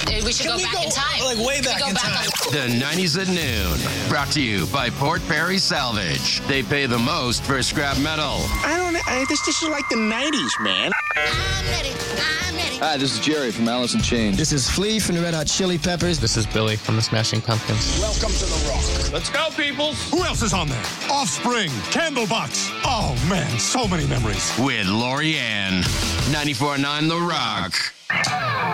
We should go back in time. Like way back in time. The 90s at noon. Brought to you by Port Perry Salvage. They pay the most for scrap metal. This is like the 90s, man. I'm ready. Hi, this is Jerry from Alice in Chains. This is Flea from the Red Hot Chili Peppers. This is Billy from the Smashing Pumpkins. Welcome to the Rock. Let's go, peoples. Who else is on there? Offspring, Candlebox. Oh, man, so many memories. With Lori Ann. 94.9 The Rock.